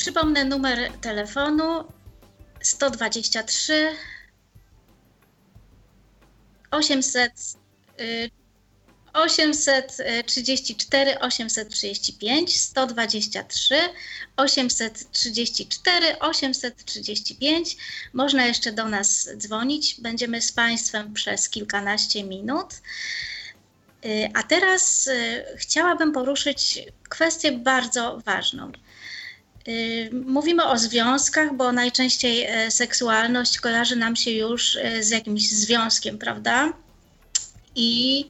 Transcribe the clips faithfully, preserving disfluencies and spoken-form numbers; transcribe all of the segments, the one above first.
Przypomnę numer telefonu sto dwadzieścia trzy osiemset osiemset trzydzieści cztery osiemset trzydzieści pięć sto dwadzieścia trzy osiemset trzydzieści cztery osiemset trzydzieści pięć. Można jeszcze do nas dzwonić. Będziemy z Państwem przez kilkanaście minut. A teraz chciałabym poruszyć kwestię bardzo ważną. Mówimy o związkach, bo najczęściej seksualność kojarzy nam się już z jakimś związkiem, prawda? I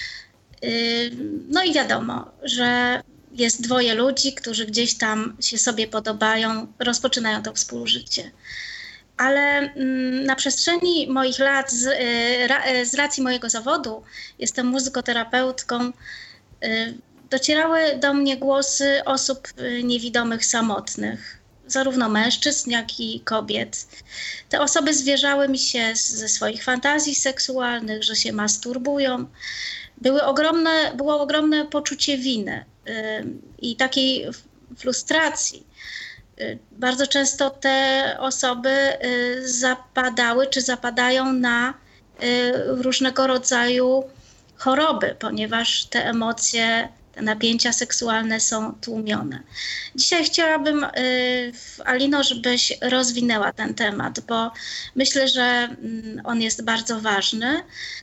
no i wiadomo, że jest dwoje ludzi, którzy gdzieś tam się sobie podobają, rozpoczynają to współżycie. Ale na przestrzeni moich lat, z, z racji mojego zawodu, jestem muzykoterapeutką, docierały do mnie głosy osób niewidomych, samotnych, zarówno mężczyzn, jak i kobiet. Te osoby zwierzały mi się ze swoich fantazji seksualnych, że się masturbują. Były ogromne, było ogromne poczucie winy yy, i takiej frustracji. Yy, bardzo często te osoby yy, zapadały czy zapadają na yy, różnego rodzaju choroby, ponieważ te emocje, te napięcia seksualne są tłumione. Dzisiaj chciałabym, yy, Alino, żebyś rozwinęła ten temat, bo myślę, że yy, on jest bardzo ważny.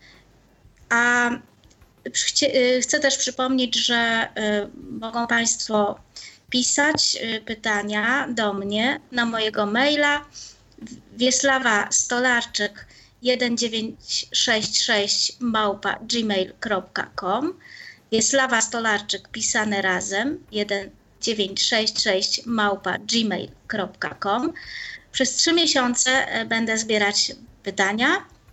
A chcę też przypomnieć, że y, mogą Państwo pisać y, pytania do mnie na mojego maila wiesława stolarczyk tysiąc dziewięćset sześćdziesiąt sześć małpa gmail kropka com. Wiesława Stolarczyk pisane razem tysiąc dziewięćset sześćdziesiąt sześć małpa gmail kropka com. Przez trzy miesiące będę zbierać pytania.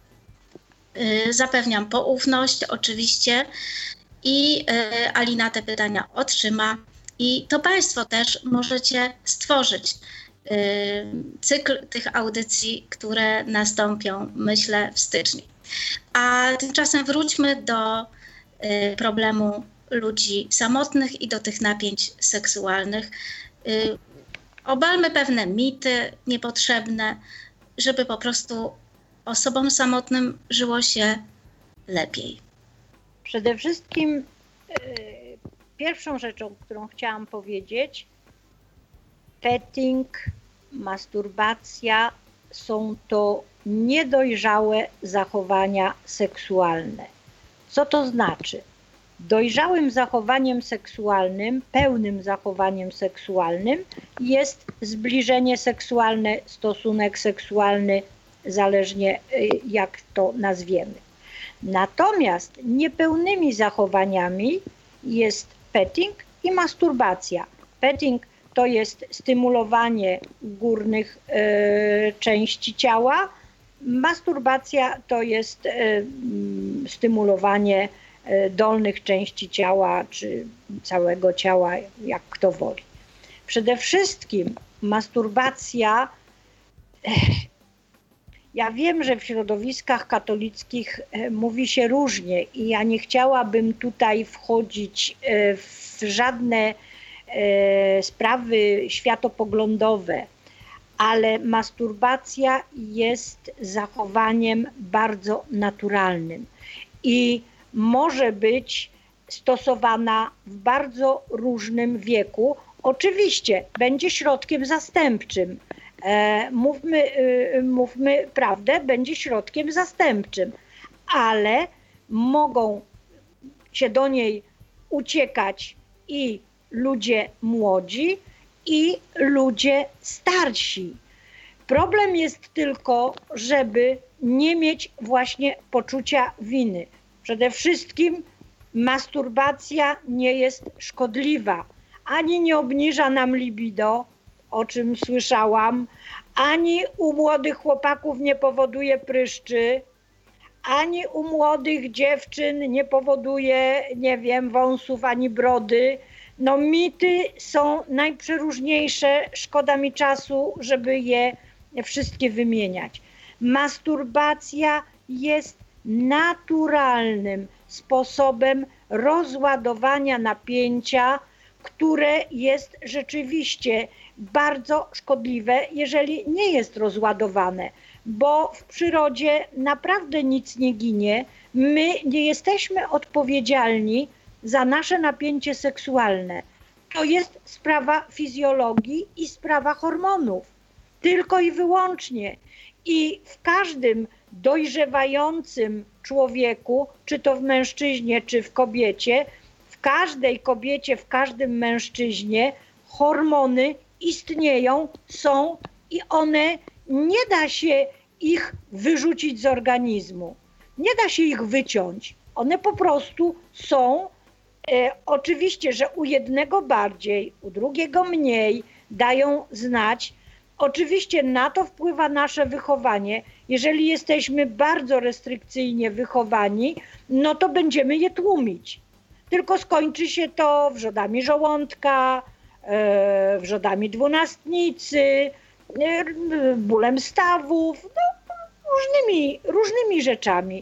Zapewniam poufność oczywiście i y, Alina te pytania otrzyma i to Państwo też możecie stworzyć y, cykl tych audycji, które nastąpią, myślę, w styczniu. A tymczasem wróćmy do y, problemu ludzi samotnych i do tych napięć seksualnych. Y, obalmy pewne mity niepotrzebne, żeby po prostu osobom samotnym żyło się lepiej. Przede wszystkim y, pierwszą rzeczą, którą chciałam powiedzieć, petting, masturbacja są to niedojrzałe zachowania seksualne. Co to znaczy? Dojrzałym zachowaniem seksualnym, pełnym zachowaniem seksualnym jest zbliżenie seksualne, stosunek seksualny, zależnie jak to nazwiemy. Natomiast niepełnymi zachowaniami jest petting i masturbacja. Petting to jest stymulowanie górnych e, części ciała, masturbacja to jest e, stymulowanie e, dolnych części ciała czy całego ciała, jak kto woli. Przede wszystkim masturbacja e, Ja wiem, że w środowiskach katolickich mówi się różnie i ja nie chciałabym tutaj wchodzić w żadne sprawy światopoglądowe, ale masturbacja jest zachowaniem bardzo naturalnym i może być stosowana w bardzo różnym wieku. Oczywiście będzie środkiem zastępczym. E, mówmy, y, mówmy prawdę, będzie środkiem zastępczym, ale mogą się do niej uciekać i ludzie młodzi, i ludzie starsi. Problem jest tylko, żeby nie mieć właśnie poczucia winy. Przede wszystkim masturbacja nie jest szkodliwa, ani nie obniża nam libido, o czym słyszałam, ani u młodych chłopaków nie powoduje pryszczy, ani u młodych dziewczyn nie powoduje, nie wiem, wąsów ani brody. No mity są najprzeróżniejsze, szkoda mi czasu, żeby je wszystkie wymieniać. Masturbacja jest naturalnym sposobem rozładowania napięcia, które jest rzeczywiście bardzo szkodliwe, jeżeli nie jest rozładowane, bo w przyrodzie naprawdę nic nie ginie. My nie jesteśmy odpowiedzialni za nasze napięcie seksualne. To jest sprawa fizjologii i sprawa hormonów. Tylko i wyłącznie. I w każdym dojrzewającym człowieku, czy to w mężczyźnie, czy w kobiecie, w każdej kobiecie, w każdym mężczyźnie hormony istnieją, są i one, nie da się ich wyrzucić z organizmu. Nie da się ich wyciąć. One po prostu są. E, oczywiście, że u jednego bardziej, u drugiego mniej dają znać. Oczywiście na to wpływa nasze wychowanie. Jeżeli jesteśmy bardzo restrykcyjnie wychowani, no to będziemy je tłumić. Tylko skończy się to wrzodami żołądka, e, wrzodami dwunastnicy, e, bólem stawów, no, różnymi, różnymi rzeczami.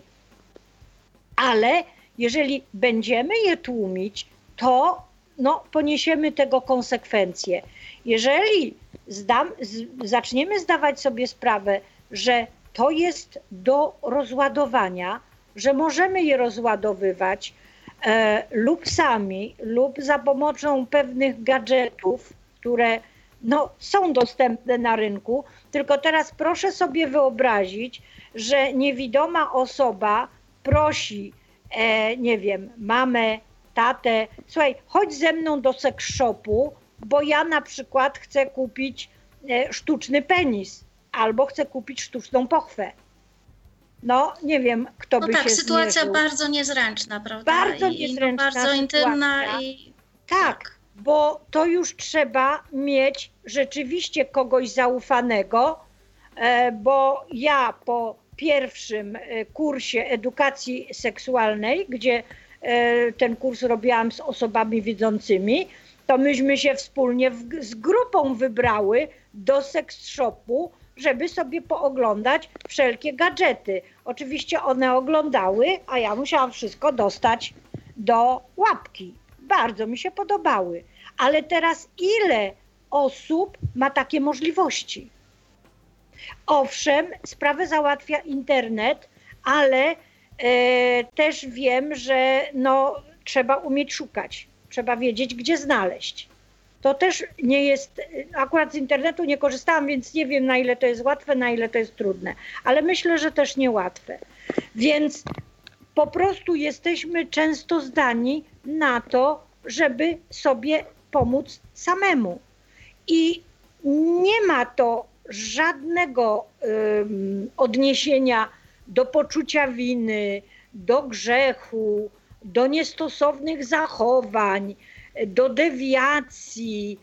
Ale jeżeli będziemy je tłumić, to no, poniesiemy tego konsekwencje. Jeżeli zdam, z, zaczniemy zdawać sobie sprawę, że to jest do rozładowania, że możemy je rozładowywać e, lub sami, lub za pomocą pewnych gadżetów, które no, są dostępne na rynku, tylko teraz proszę sobie wyobrazić, że niewidoma osoba prosi, e, nie wiem, mamę, tatę, słuchaj, chodź ze mną do sex shopu, bo ja na przykład chcę kupić e, sztuczny penis albo chcę kupić sztuczną pochwę. No, nie wiem, kto no by tak, się sytuacja zmierzył. bardzo niezręczna, prawda? Bardzo I, niezręczna i no, bardzo sytuacja. intymna. I... Tak, tak, bo to już trzeba mieć rzeczywiście kogoś zaufanego, e, bo ja po pierwszym e, kursie edukacji seksualnej, gdzie e, ten kurs robiłam z osobami widzącymi, to myśmy się wspólnie w, z grupą wybrały do sex shopu, żeby sobie pooglądać wszelkie gadżety. Oczywiście one oglądały, a ja musiałam wszystko dostać do łapki. Bardzo mi się podobały. Ale teraz ile osób ma takie możliwości? Owszem, sprawę załatwia internet, ale e, też wiem, że no, trzeba umieć szukać. Trzeba wiedzieć, gdzie znaleźć. To też nie jest, akurat z internetu nie korzystałam, więc nie wiem, na ile to jest łatwe, na ile to jest trudne, ale myślę, że też niełatwe. Więc po prostu jesteśmy często zdani na to, żeby sobie pomóc samemu. I nie ma to żadnego um, odniesienia do poczucia winy, do grzechu, do niestosownych zachowań, do dewiacji,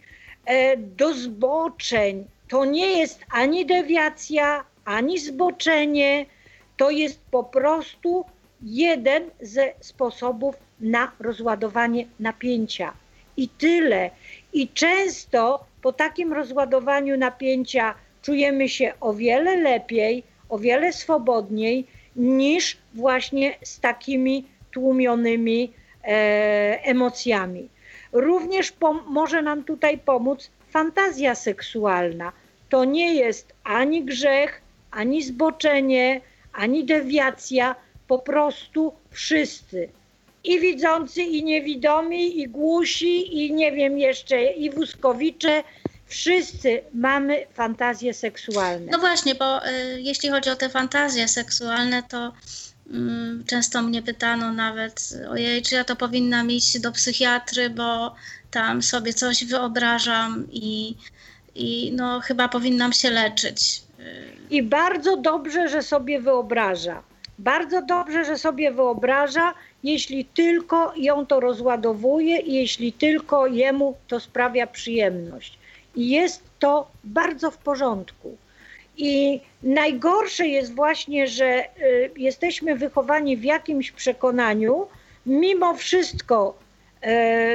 do zboczeń. To nie jest ani dewiacja, ani zboczenie. To jest po prostu jeden ze sposobów na rozładowanie napięcia. I tyle. I często po takim rozładowaniu napięcia czujemy się o wiele lepiej, o wiele swobodniej niż właśnie z takimi tłumionymi e, emocjami. Również pom- może nam tutaj pomóc fantazja seksualna. To nie jest ani grzech, ani zboczenie, ani dewiacja, po prostu wszyscy. I widzący, i niewidomi, i głusi, i nie wiem jeszcze, i wózkowicze, wszyscy mamy fantazje seksualne. No właśnie, bo y, jeśli chodzi o te fantazje seksualne, to y, często mnie pytano nawet, ojej, czy ja to powinnam iść do psychiatry, bo tam sobie coś wyobrażam i, i no chyba powinnam się leczyć. I bardzo dobrze, że sobie wyobraża. Bardzo dobrze, że sobie wyobraża, jeśli tylko ją to rozładowuje i jeśli tylko jemu to sprawia przyjemność. I jest to bardzo w porządku. I najgorsze jest właśnie, że y, jesteśmy wychowani w jakimś przekonaniu, mimo wszystko y,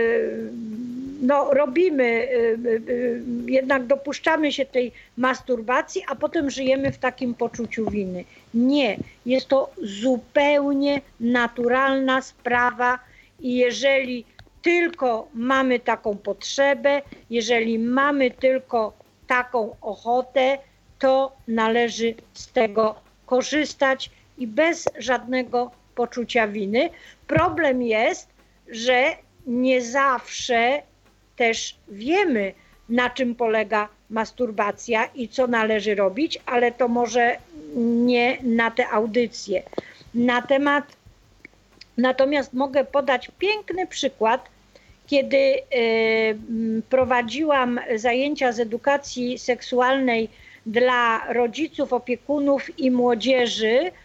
no, robimy, y, y, jednak dopuszczamy się tej masturbacji, a potem żyjemy w takim poczuciu winy. Nie, jest to zupełnie naturalna sprawa i jeżeli tylko mamy taką potrzebę, jeżeli mamy tylko taką ochotę, to należy z tego korzystać i bez żadnego poczucia winy. Problem jest, że nie zawsze też wiemy, na czym polega masturbacja i co należy robić, ale to może nie na te audycje. Na temat, natomiast mogę podać piękny przykład, kiedy y, prowadziłam zajęcia z edukacji seksualnej dla rodziców, opiekunów i młodzieży y,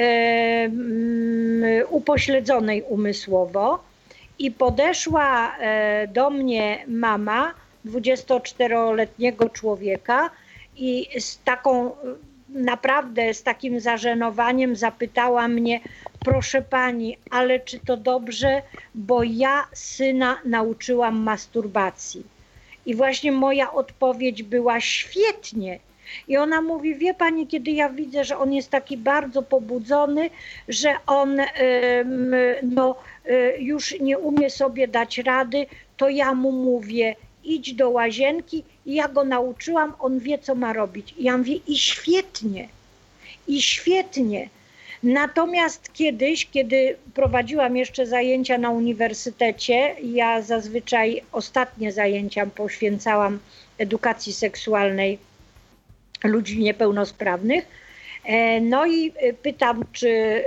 y, upośledzonej umysłowo i podeszła y, do mnie mama dwudziestoczteroletniego człowieka i z taką naprawdę z takim zażenowaniem zapytała mnie: proszę pani, ale czy to dobrze, bo ja syna nauczyłam masturbacji. I właśnie moja odpowiedź była: świetnie. I ona mówi: wie pani, kiedy ja widzę, że on jest taki bardzo pobudzony, że on no, już nie umie sobie dać rady, to ja mu mówię: idź do łazienki, i ja go nauczyłam, on wie, co ma robić. I ja mówię: i świetnie, i świetnie. Natomiast kiedyś, kiedy prowadziłam jeszcze zajęcia na uniwersytecie, ja zazwyczaj ostatnie zajęcia poświęcałam edukacji seksualnej ludzi niepełnosprawnych. No i pytam, czy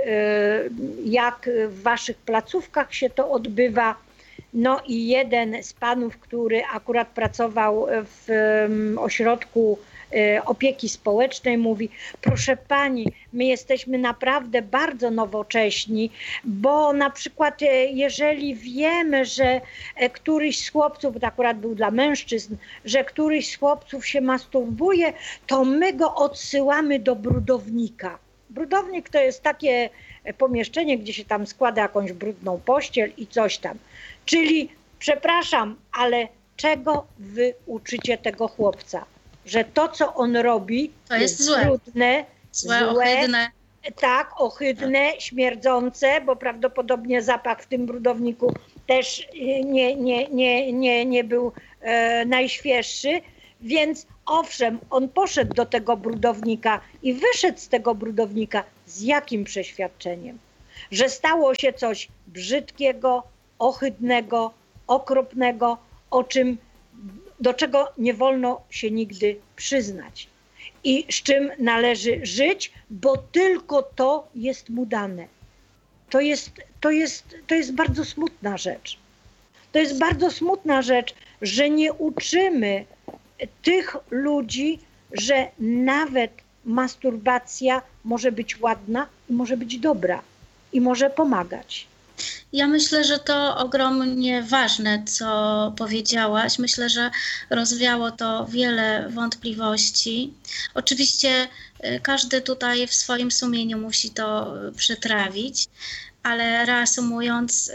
jak w waszych placówkach się to odbywa. No i jeden z panów, który akurat pracował w ośrodku opieki społecznej, mówi: proszę pani, my jesteśmy naprawdę bardzo nowocześni, bo na przykład jeżeli wiemy, że któryś z chłopców, to akurat był dla mężczyzn, że któryś z chłopców się masturbuje, to my go odsyłamy do brudownika. Brudownik to jest takie pomieszczenie, gdzie się tam składa jakąś brudną pościel i coś tam. Czyli, przepraszam, ale czego wy uczycie tego chłopca? Że to, co on robi, to jest, jest złe. Brudne, złe, złe, ohydne. Tak, ohydne, śmierdzące, bo prawdopodobnie zapach w tym brudowniku też nie, nie, nie, nie, nie był e, najświeższy. Więc owszem, on poszedł do tego brudownika i wyszedł z tego brudownika z jakim przeświadczeniem? Że stało się coś brzydkiego, ohydnego, okropnego, o czym, do czego nie wolno się nigdy przyznać i z czym należy żyć, bo tylko to jest mu dane. To jest, to jest, to jest bardzo smutna rzecz. To jest bardzo smutna rzecz, że nie uczymy tych ludzi, że nawet masturbacja może być ładna i może być dobra i może pomagać. Ja myślę, że to ogromnie ważne, co powiedziałaś. Myślę, że rozwiało to wiele wątpliwości. Oczywiście każdy tutaj w swoim sumieniu musi to przetrawić, ale reasumując,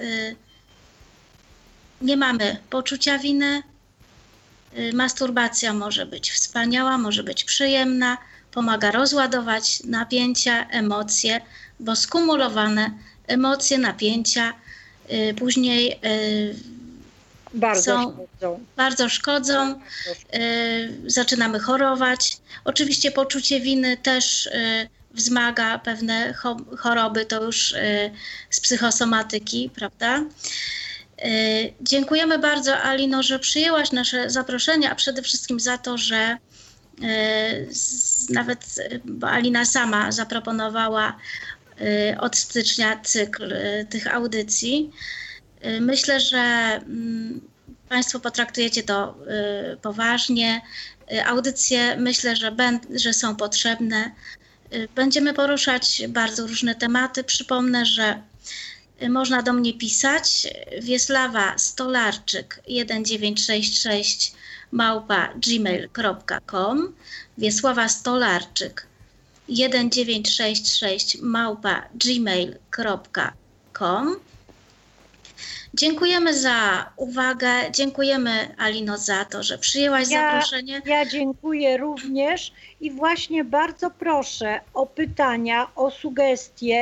nie mamy poczucia winy. Masturbacja może być wspaniała, może być przyjemna, pomaga rozładować napięcia, emocje, bo skumulowane emocje, napięcia y, później y, bardzo są, szkodzą. bardzo szkodzą, y, zaczynamy chorować. Oczywiście poczucie winy też y, wzmaga pewne cho- choroby, to już y, z psychosomatyki, prawda? Y, dziękujemy bardzo, Alino, że przyjęłaś nasze zaproszenie, a przede wszystkim za to, że y, z, nawet bo Alina sama zaproponowała od stycznia cykl tych audycji. Myślę, że Państwo potraktujecie to poważnie. Audycje myślę, że, ben, że są potrzebne. Będziemy poruszać bardzo różne tematy. Przypomnę, że można do mnie pisać. Wiesława Stolarczyk jeden dziewięć sześć sześć małpa gmail kropka com. Wiesława Stolarczyk jeden dziewięć sześć sześć małpa gmail kropka com. Dziękujemy za uwagę. Dziękujemy, Alino, za to, że przyjęłaś ja, zaproszenie. Ja dziękuję również i właśnie bardzo proszę o pytania, o sugestie,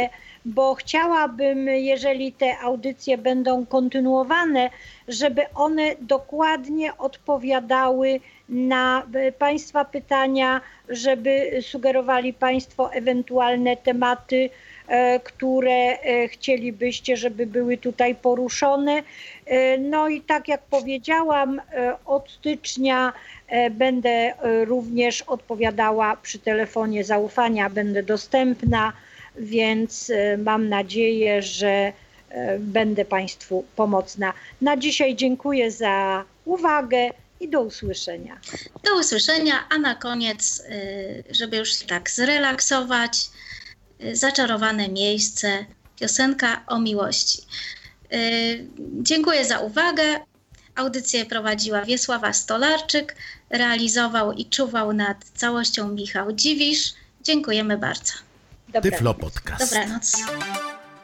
bo chciałabym, jeżeli te audycje będą kontynuowane, żeby one dokładnie odpowiadały na Państwa pytania, żeby sugerowali Państwo ewentualne tematy, które chcielibyście, żeby były tutaj poruszone. No i tak jak powiedziałam, od stycznia będę również odpowiadała przy telefonie zaufania, będę dostępna, więc mam nadzieję, że będę Państwu pomocna. Na dzisiaj dziękuję za uwagę i do usłyszenia. Do usłyszenia, a na koniec, żeby już się tak zrelaksować, Zaczarowane miejsce, piosenka o miłości. Dziękuję za uwagę. Audycję prowadziła Wiesława Stolarczyk, realizował i czuwał nad całością Michał Dziwisz. Dziękujemy bardzo. Tyflo Podcast. Dobranoc.